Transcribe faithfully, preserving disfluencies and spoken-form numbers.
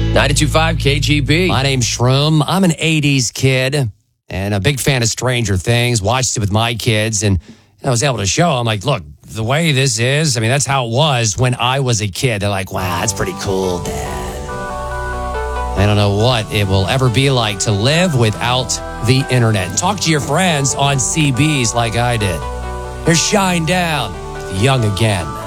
ninety-two point five K G B. My name's Shroom. I'm an eighties kid and a big fan of Stranger Things. Watched it with my kids, and I was able to show them, like, look, the way this is, I mean, that's how it was when I was a kid. They're like, wow, that's pretty cool, Dad. I don't know what it will ever be like to live without the internet. Talk to your friends on C Bs like I did. Here's Shine Down, Young Again.